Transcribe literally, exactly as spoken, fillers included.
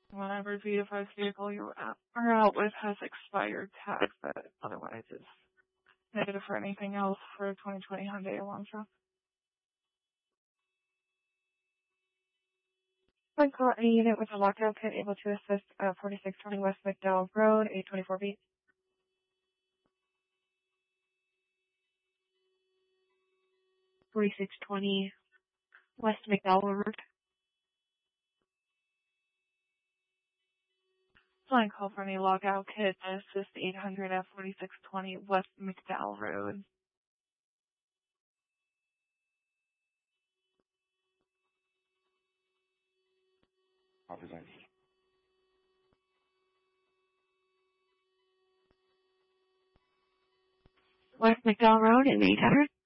Whatever V F S vehicle you are out with has expired tax, but otherwise it's negative for anything else for twenty twenty Hyundai Elantra. One call, any unit with a lockout kit able to assist uh, forty-six twenty West McDowell Road, eight twenty-four B. forty-six twenty West McDowell Road. Flying call for any lockout kit to assist eight hundred at forty-six twenty West McDowell Road. Officer. West McDowell Road in eight hundred.